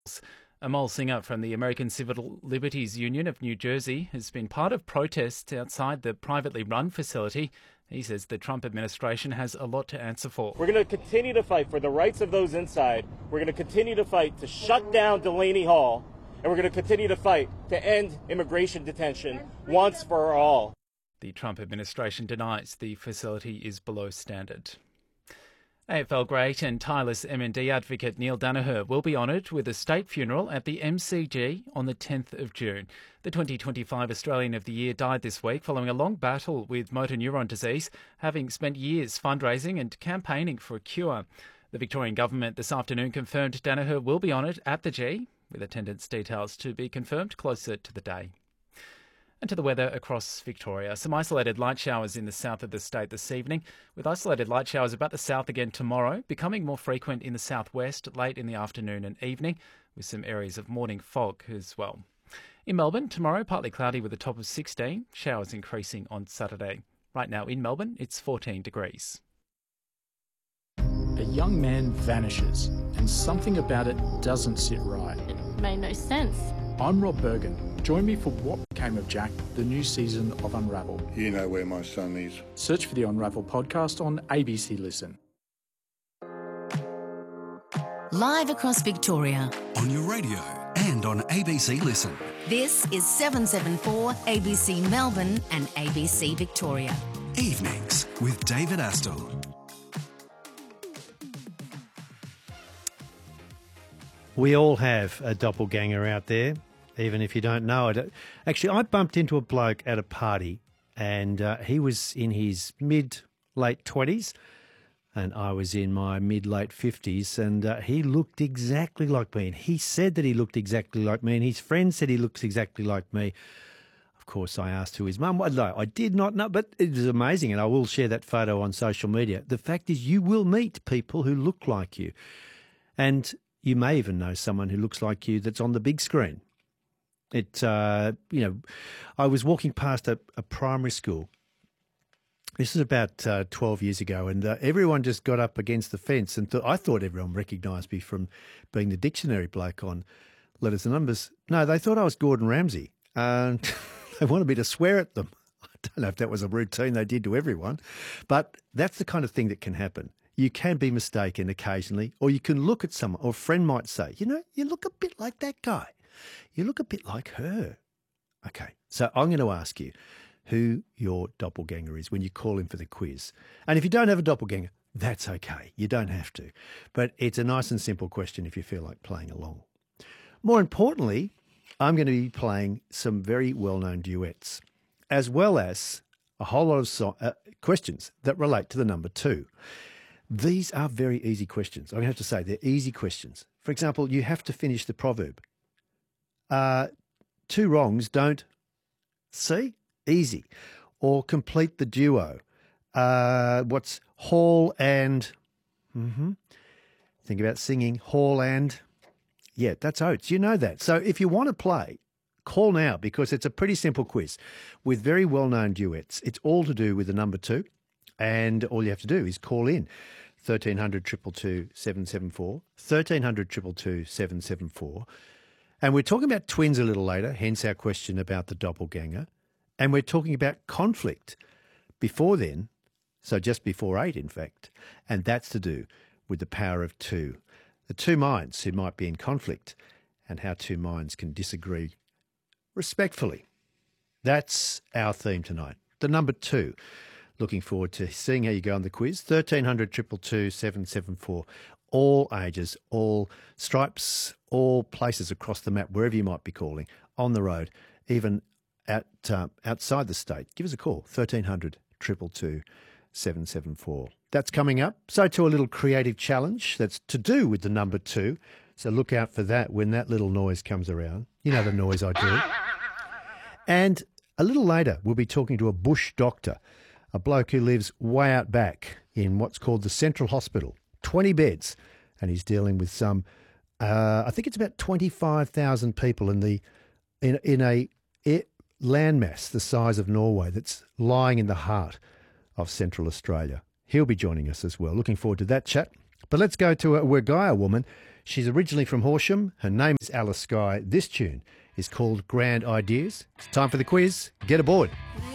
Amol Singer from the American Civil Liberties Union of New Jersey has been part of protests outside the privately run facility. He says the Trump administration has a lot to answer for. We're going to continue to fight for the rights of those inside. We're going to continue to fight to shut down Delaney Hall. And we're going to continue to fight to end immigration detention once for all. The Trump administration denies the facility is below standard. AFL great and tireless MND advocate Neil Daniher will be honoured with a state funeral at the MCG on the 10th of June. The 2025 Australian of the Year died this week following a long battle with motor neuron disease, having spent years fundraising and campaigning for a cure. The Victorian government this afternoon confirmed Daniher will be honoured at the G, with attendance details to be confirmed closer to the day. And to the weather across Victoria. Some isolated light showers in the south of the state this evening, with isolated light showers about the south again tomorrow, becoming more frequent in the southwest late in the afternoon and evening, with some areas of morning fog as well. In Melbourne, tomorrow, partly cloudy with a top of 16, showers increasing on Saturday. Right now in Melbourne, it's 14 degrees. A young man vanishes, and something about it doesn't sit right. It made no sense. I'm Rob Bergen. Join me for What Became of Jack, the new season of Unravel. You know where my son is. Search for the Unravel podcast on ABC Listen. Live across Victoria. On your radio and on ABC Listen. This is 774 ABC Melbourne and ABC Victoria. Evenings with David Astle. We all have a doppelganger out there, even if you don't know it. Actually, I bumped into a bloke at a party, and he was in his mid-late 20s, and I was in my mid-late 50s, and he looked exactly like me. And he said that he looked exactly like me, and his friend said he looks exactly like me. Of course, I asked who his mum was. No, I did not know, but it was amazing, and I will share that photo on social media. The fact is, you will meet people who look like you, and you may even know someone who looks like you that's on the big screen. I was walking past a primary school. This is about 12 years ago, and everyone just got up against the fence, and I thought everyone recognised me from being the dictionary bloke on letters and numbers. No, they thought I was Gordon Ramsay, and they wanted me to swear at them. I don't know if that was a routine they did to everyone, but that's the kind of thing that can happen. You can be mistaken occasionally, or you can look at someone, or a friend might say, you know, you look a bit like that guy. You look a bit like her. Okay, so I'm going to ask you who your doppelganger is when you call in for the quiz. And if you don't have a doppelganger, that's okay. You don't have to. But it's a nice and simple question if you feel like playing along. More importantly, I'm going to be playing some very well-known duets, as well as a whole lot of questions that relate to the number 2. These are very easy questions. I have to say, they're easy questions. For example, you have to finish the proverb. 2 wrongs don't... See? Easy. Or complete the duo. What's hall and... Think about singing hall and... Yeah, that's oats. You know that. So if you want to play, call now, because it's a pretty simple quiz with very well-known duets. It's all to do with the number 2, and all you have to do is call in. 1300 222 774, 1300 222 774. And we're talking about twins a little later, hence our question about the doppelganger. And we're talking about conflict before then, so just before 8, in fact. And that's to do with the power of 2. The 2 minds who might be in conflict and how 2 minds can disagree respectfully. That's our theme tonight, the number 2. Looking forward to seeing how you go on the quiz. 1300 222 774. All ages, all stripes, all places across the map, wherever you might be calling, on the road, even outside the state. Give us a call, 1300 222 774. That's coming up. So to a little creative challenge that's to do with the number 2. So look out for that when that little noise comes around. You know the noise I do. And a little later, we'll be talking to a bush doctor, a bloke who lives way out back in what's called the Central Hospital, 20 beds, and he's dealing with some, I think it's about 25,000 people in a landmass the size of Norway that's lying in the heart of Central Australia. He'll be joining us as well. Looking forward to that chat. But let's go to a Wergaia woman She's originally from Horsham. Her name is Alice Skye. This tune is called Grand Ideas. It's time for the quiz. Get aboard.